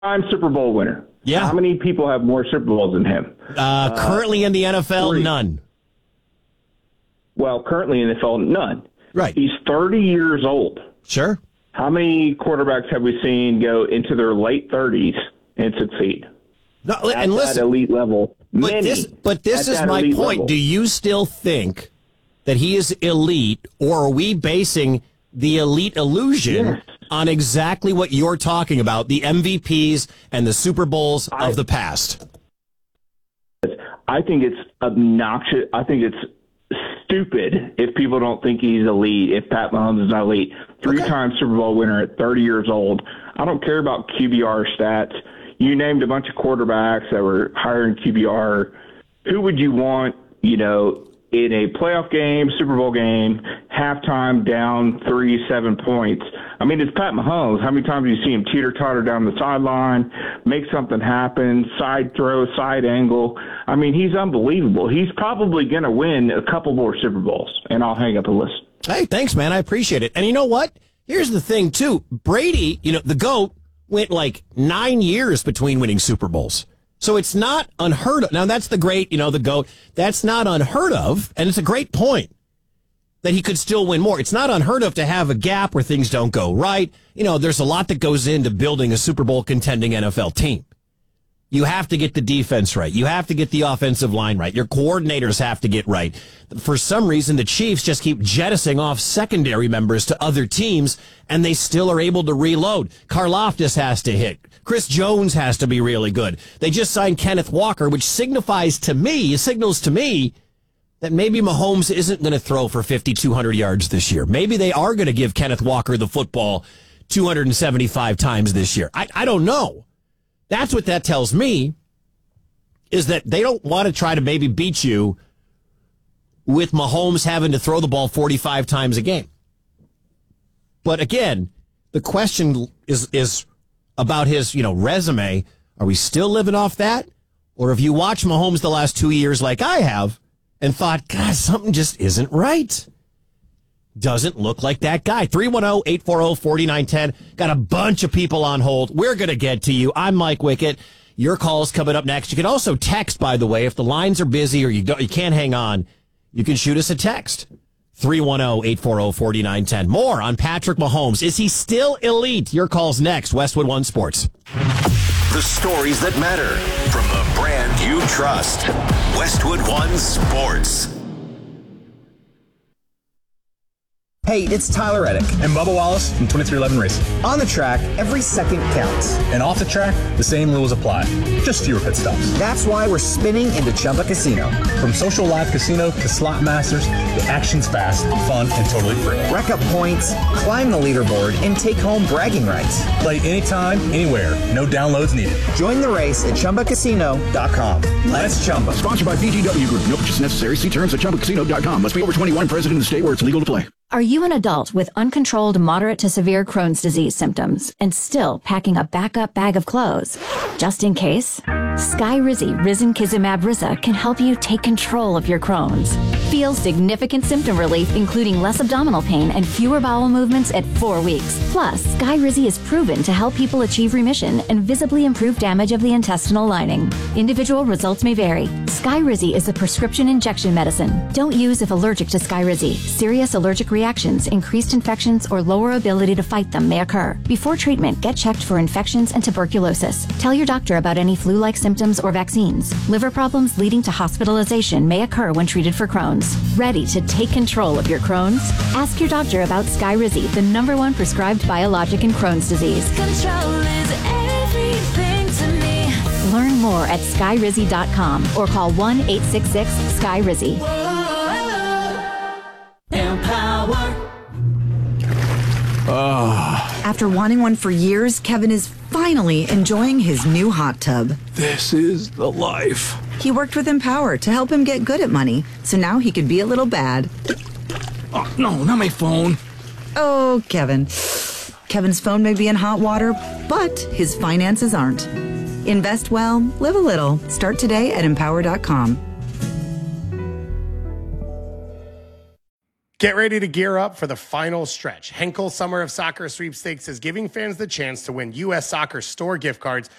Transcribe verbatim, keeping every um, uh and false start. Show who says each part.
Speaker 1: Three-time Super Bowl winner.
Speaker 2: Yeah.
Speaker 1: How many people have more Super Bowls than him?
Speaker 2: Uh, currently uh, in the N F L,
Speaker 1: three.
Speaker 2: None.
Speaker 1: Well, currently in the N F L, none.
Speaker 2: Right.
Speaker 1: He's thirty years old.
Speaker 2: Sure.
Speaker 1: How many quarterbacks have we seen go into their late thirties and succeed?
Speaker 2: No,
Speaker 1: at
Speaker 2: and listen,
Speaker 1: that elite level.
Speaker 2: But
Speaker 1: Many
Speaker 2: this, but this is my point.
Speaker 1: Level.
Speaker 2: Do you still think that he is elite, or are we basing the elite illusion
Speaker 1: yes.
Speaker 2: on exactly what you're talking about, the M V Ps and the Super Bowls
Speaker 1: I,
Speaker 2: of the past?
Speaker 1: I think it's obnoxious. I think it's stupid if people don't think he's elite, if Pat Mahomes is not elite. Three-time okay. Super Bowl winner at thirty years old. I don't care about Q B R stats. You named a bunch of quarterbacks that were higher in Q B R. Who would you want, you know, in a playoff game, Super Bowl game, halftime down three, seven points? I mean, it's Pat Mahomes. How many times do you see him teeter-totter down the sideline, make something happen, side throw, side angle? I mean, he's unbelievable. He's probably going to win a couple more Super Bowls, and I'll hang up and listen.
Speaker 2: Hey, thanks, man. I appreciate it. And you know what? Here's the thing, too. Brady, you know, the GOAT, went like nine years between winning Super Bowls. So it's not unheard of. Now, that's the great, you know, the GOAT. That's not unheard of, and it's a great point that he could still win more. It's not unheard of to have a gap where things don't go right. You know, there's a lot that goes into building a Super Bowl contending N F L team. You have to get the defense right. You have to get the offensive line right. Your coordinators have to get right. For some reason, the Chiefs just keep jettisoning off secondary members to other teams, and they still are able to reload. Karlaftis has to hit. Chris Jones has to be really good. They just signed Kenneth Walker, which signifies to me, signals to me, that maybe Mahomes isn't going to throw for fifty-two hundred yards this year. Maybe they are going to give Kenneth Walker the football two hundred seventy-five times this year. I, I don't know. That's what that tells me, is that they don't want to try to maybe beat you with Mahomes having to throw the ball forty-five times a game. But again, the question is is about his, you know, resume. Are we still living off that? Or have you watched Mahomes the last two years like I have and thought, God, something just isn't right? Doesn't look like that guy. three one zero, eight four zero, four nine one zero. Got a bunch of people on hold. We're going to get to you. I'm Mike Wickett. Your call's coming up next. You can also text, by the way. If the lines are busy or you don't, you can't hang on, you can shoot us a text. three one zero, eight four zero, four nine one zero. More on Patrick Mahomes. Is he still elite? Your call's next. Westwood One Sports.
Speaker 3: The stories that matter from the brand you trust. Westwood One Sports.
Speaker 4: Hey, it's Tyler Reddick.
Speaker 5: And Bubba Wallace from twenty-three eleven Racing.
Speaker 4: On the track, every second counts.
Speaker 5: And off the track, the same rules apply. Just fewer pit stops.
Speaker 4: That's why we're spinning into Chumba Casino.
Speaker 5: From social live casino to slot masters, the action's fast, fun, and totally free.
Speaker 4: Rack up points, climb the leaderboard, and take home bragging rights.
Speaker 5: Play anytime, anywhere. No downloads needed.
Speaker 4: Join the race at Chumba Casino dot com. Let's Chumba.
Speaker 6: Sponsored by B G W Group. No purchase necessary. See terms at Chumba Casino dot com. Must be over twenty-one and present in the state where it's legal to play.
Speaker 7: Are you an adult with uncontrolled moderate to severe Crohn's disease symptoms and still packing a backup bag of clothes? Just in case, Skyrizi Risankizumab Riza can help you take control of your Crohn's. Feel significant symptom relief, including less abdominal pain and fewer bowel movements at four weeks. Plus, Skyrizi is proven to help people achieve remission and visibly improve damage of the intestinal lining. Individual results may vary. Skyrizi is a prescription injection medicine. Don't use if allergic to Skyrizi. Serious allergic reactions, increased infections, or lower ability to fight them may occur. Before treatment, get checked for infections and tuberculosis. Tell your doctor about any flu-like symptoms or vaccines. Liver problems leading to hospitalization may occur when treated for Crohn's. Ready to take control of your Crohn's? Ask your doctor about Skyrizi, the number one prescribed biologic in Crohn's disease. Control is everything to me. Learn more at Skyrizi dot com or call one eight six six Skyrizi.
Speaker 8: Empower. Oh. After wanting one for years, Kevin is finally enjoying his new hot tub.
Speaker 6: This is the life.
Speaker 8: He worked with Empower to help him get good at money, so now he could be a little bad.
Speaker 6: Oh, no, not my phone.
Speaker 8: Oh, Kevin. Kevin's phone may be in hot water, but his finances aren't. Invest well, live a little. Start today at empower dot com.
Speaker 9: Get ready to gear up for the final stretch. Henkel Summer of Soccer Sweepstakes is giving fans the chance to win U S Soccer store gift cards